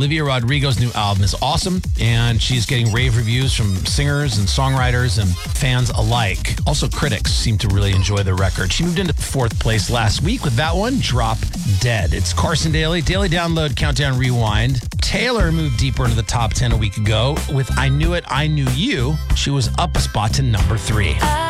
Olivia Rodrigo's new album is awesome, and she's getting rave reviews from singers and songwriters and fans alike. Also, critics seem to really enjoy the record. She moved into 4th place last week with that one, Drop Dead. It's Carson Daly, Daily Download, Countdown, Rewind. Taylor moved deeper into the top 10 a week ago with I Knew It, I Knew You. She was up a spot to number 3.